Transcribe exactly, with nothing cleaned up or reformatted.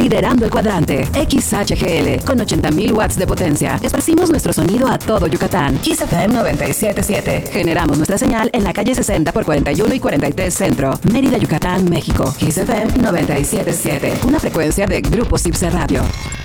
liderando el cuadrante. X H G L, con ochenta mil watts de potencia. Esparcimos nuestro sonido a todo Yucatán. Kiss F M noventa y siete punto siete. Generamos nuestra señal en la calle sesenta por cuarenta y uno y cuarenta y tres Centro, Mérida, Yucatán, México. Kiss F M noventa y siete punto siete. Una frecuencia de Grupo Cipse Radio.